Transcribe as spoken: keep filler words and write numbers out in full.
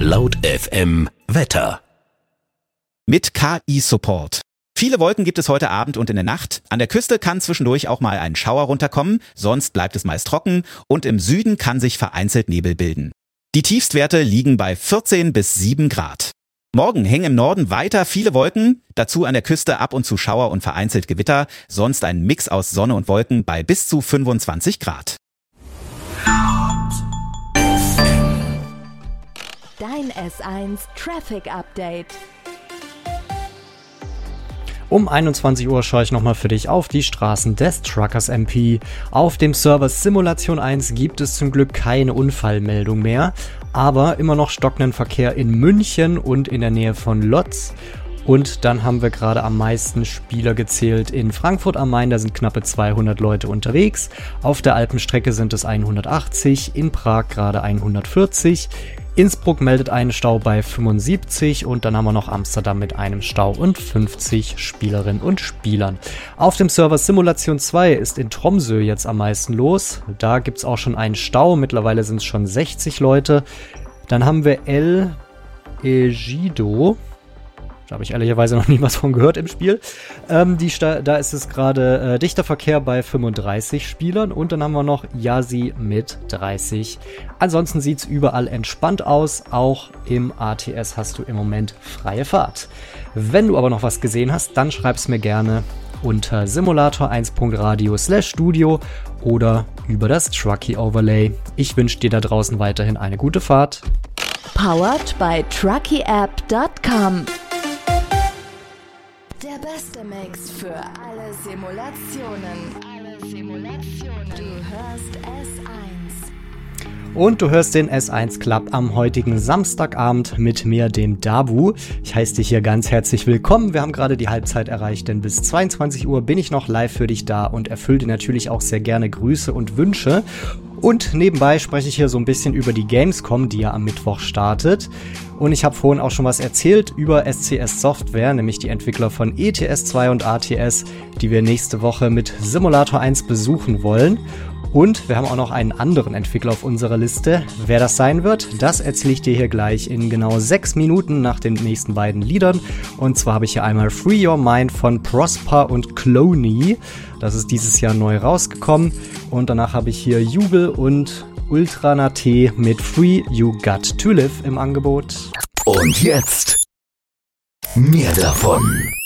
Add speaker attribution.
Speaker 1: Laut F M Wetter.
Speaker 2: Mit K I-Support. Viele Wolken gibt es heute Abend und in der Nacht. An der Küste kann zwischendurch auch mal ein Schauer runterkommen, sonst bleibt es meist trocken und im Süden kann sich vereinzelt Nebel bilden. Die Tiefstwerte liegen bei vierzehn bis sieben Grad. Morgen hängen im Norden weiter viele Wolken, dazu an der Küste ab und zu Schauer und vereinzelt Gewitter, sonst ein Mix aus Sonne und Wolken bei bis zu fünfundzwanzig Grad.
Speaker 3: Dein S eins Traffic Update.
Speaker 4: Um einundzwanzig Uhr schaue ich nochmal für dich auf die Straßen des Truckers M P. Auf dem Server Simulation eins gibt es zum Glück keine Unfallmeldung mehr, aber immer noch stockenden Verkehr in München und in der Nähe von Lotz. Und dann haben wir gerade am meisten Spieler gezählt in Frankfurt am Main, da sind knappe zweihundert Leute unterwegs. Auf der Alpenstrecke sind es hundertachtzig, in Prag gerade hundertvierzig. Innsbruck meldet einen Stau bei fünfundsiebzig und dann haben wir noch Amsterdam mit einem Stau und fünfzig Spielerinnen und Spielern. Auf dem Server Simulation zwei ist in Tromsø jetzt am meisten los. Da gibt es auch schon einen Stau, mittlerweile sind es schon sechzig Leute. Dann haben wir El Ejido. Da habe ich ehrlicherweise noch nie was von gehört im Spiel. Ähm, die Sta- da ist es gerade äh, dichter Verkehr bei fünfunddreißig Spielern und dann haben wir noch Yasi mit dreißig. Ansonsten sieht es überall entspannt aus. Auch im A T S hast du im Moment freie Fahrt. Wenn du aber noch was gesehen hast, dann schreib's mir gerne unter simulator eins punkt radio slash studio oder über das Truckee Overlay. Ich wünsche dir da draußen weiterhin eine gute Fahrt.
Speaker 3: Powered by truckee app dot com. Der beste Mix für alle Simulationen. Alle Simulationen. Du hörst S eins.
Speaker 4: Und du hörst den S eins Club am heutigen Samstagabend mit mir, dem Dabu. Ich heiße dich hier ganz herzlich willkommen. Wir haben gerade die Halbzeit erreicht, denn bis zweiundzwanzig Uhr bin ich noch live für dich da und erfülle dir natürlich auch sehr gerne Grüße und Wünsche. Und nebenbei spreche ich hier so ein bisschen über die Gamescom, die ja am Mittwoch startet. Und ich habe vorhin auch schon was erzählt über S C S Software, nämlich die Entwickler von E T S zwei und A T S, die wir nächste Woche mit Simulator eins besuchen wollen. Und wir haben auch noch einen anderen Entwickler auf unserer Liste. Wer das sein wird, das erzähle ich dir hier gleich in genau sechs Minuten nach den nächsten beiden Liedern. Und zwar habe ich hier einmal Free Your Mind von Prosper und Cloney. Das ist dieses Jahr neu rausgekommen. Und danach habe ich hier Jubel und Ultra Nate mit Free You Got To Live im Angebot.
Speaker 1: Und jetzt mehr davon.